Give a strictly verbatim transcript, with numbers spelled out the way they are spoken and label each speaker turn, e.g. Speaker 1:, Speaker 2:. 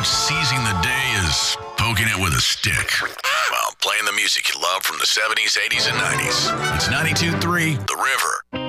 Speaker 1: much seizing the day as poking it with a stick. Well, playing the music you love from the seventies, eighties, and nineties. It's ninety-two point three The River.